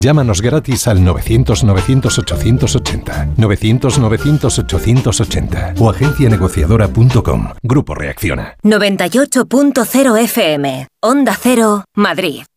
Llámanos gratis al 900-900-880, 900-900-880 o agencianegociadora.com. Grupo Reacciona. 98.0 FM, Onda Cero, Madrid.